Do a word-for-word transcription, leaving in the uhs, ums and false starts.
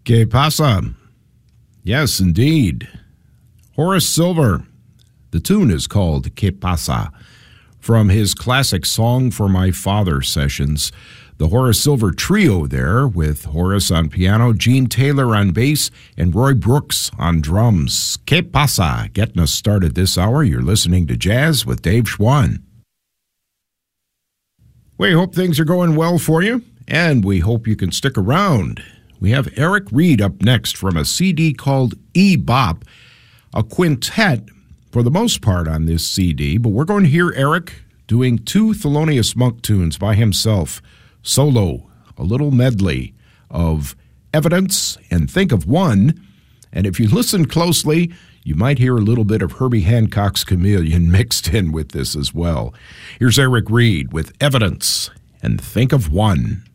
Que pasa? Yes, indeed. Horace Silver. The tune is called Que pasa, from his classic Song for My Father sessions. The Horace Silver trio there, with Horace on piano, Gene Taylor on bass, and Roy Brooks on drums. Que pasa? Getting us started this hour. You're listening to Jazz with Dave Schwann. We hope things are going well for you, and we hope you can stick around. We have Eric Reed up next from a C D called E-Bop, a quintet for the most part on this C D, but we're going to hear Eric doing two Thelonious Monk tunes by himself, solo, a little medley of Evidence and Think of One. And if you listen closely, you might hear a little bit of Herbie Hancock's Chameleon mixed in with this as well. Here's Eric Reed with Evidence and Think of One.